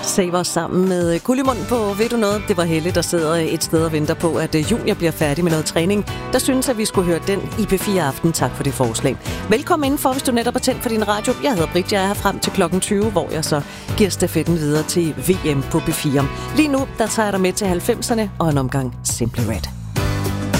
Saver sammen med Gullimund på Ved du noget? Det var Helle, der sidder et sted og venter på, at Junior bliver færdig med noget træning. Der synes, at vi skulle høre den i P4 Aften. Tak for det forslag. Velkommen indenfor, hvis du netop er tændt for din radio. Jeg hedder Britt, jeg er her frem til klokken 20, hvor jeg så giver stafetten videre til VM på P4. Lige nu, der tager jeg dig med til 90'erne og en omgang Simply Red.